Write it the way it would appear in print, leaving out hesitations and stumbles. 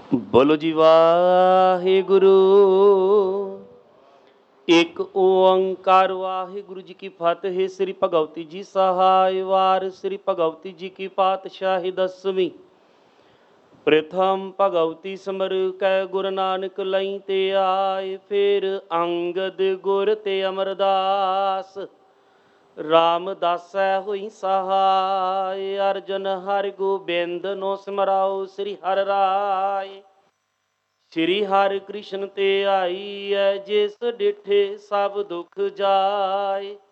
ਬੋਲੋ ਜੀ ਵਾਹਿਗੁਰੂ। ਇੱਕ ਓੰਕਾਰ ਵਾਹਿਗੁਰੂ ਜੀ ਕੀ ਫਤਿਹ। ਸ੍ਰੀ ਭਗਵਤੀ ਜੀ ਸਹਾਇ ਵਾਰ ਸ੍ਰੀ ਭਗਵਤੀ ਜੀ ਕੀ ਪਾਤਸ਼ਾਹੀ ਦਸਵੀਂ। ਪ੍ਰਥਮ ਭਗਵਤੀ ਸਿਮਰ ਕੈ ਗੁਰੂ ਨਾਨਕ ਲਈ ਤੇ ਆਏ। ਫਿਰ ਅੰਗਦ ਗੁਰ ਤੇ ਅਮਰਦਾਸ ਰਾਮਦਾਸੈ ਹੋਈ ਸਹਾਇ। ਅਰਜਨ ਹਰਿ ਗੋਬਿੰਦ ਨੋ ਸਿਮਰਾਓ ਸ੍ਰੀ ਹਰਿ ਰਾਏ। ਸ਼੍ਰੀ ਹਰਿ ਕ੍ਰਿਸ਼ਨ ਤੇ ਆਈ ਐ, ਜਿਸ ਡਿਠੇ ਸਭ ਦੁਖ ਜਾਏ।